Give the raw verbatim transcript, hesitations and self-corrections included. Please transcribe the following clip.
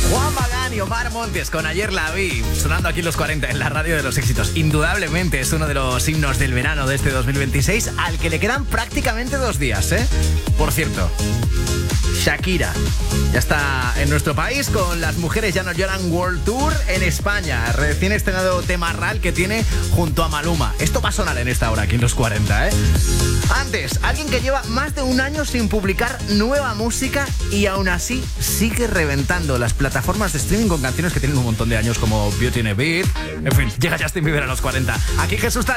Juan Magán y Omar Montes con Ayer la vi, sonando aquí en los cuarenta en la radio de los éxitos. Indudablemente es uno de los himnos del verano de este dos mil veintiséis, al que le quedan prácticamente dos días, ¿eh? Por cierto, Shakira ya está en nuestro país con Las Mujeres Ya No Lloran World Tour en España. Recién estrenado tema Ral que tiene junto a Maluma. Esto va a sonar en esta hora aquí en los cuarenta, ¿eh? Antes, alguien que lleva más de un año sin publicar nueva música y aún así sigue reventando las plataformas de streaming con canciones que tienen un montón de años, como Beauty and a Beat. En fin, llega Justin Bieber a los cuarenta. Aquí Jesús